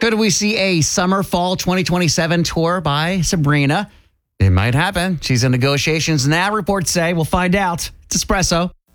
Could we see a summer-fall 2027 tour by Sabrina? It might happen. She's in negotiations now, reports say. We'll find out. It's Espresso.